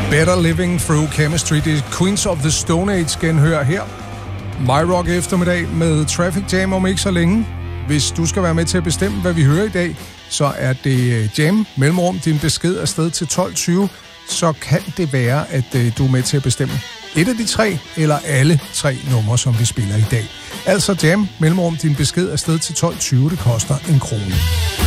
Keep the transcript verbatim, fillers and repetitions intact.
Better Living Through Chemistry. Det er Queens of the Stone Age genhør her. My Rock eftermiddag med Traffic Jam om ikke så længe. Hvis du skal være med til at bestemme, hvad vi hører i dag, så er det Jam, mellemrum, din besked afsted til tolv tyve. Så kan det være, at du er med til at bestemme et af de tre, eller alle tre numre, som vi spiller i dag. Altså Jam, mellemrum, din besked afsted til tolv tyve. Det koster en krone.